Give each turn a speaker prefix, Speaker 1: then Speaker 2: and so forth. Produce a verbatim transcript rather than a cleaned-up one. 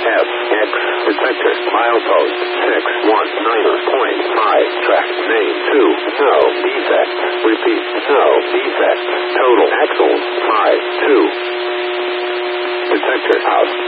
Speaker 1: F, X, detector, milepost, six one nine point five, track, name, two, no, defect, repeat, no, defect, total, axles, five, two, detector, out.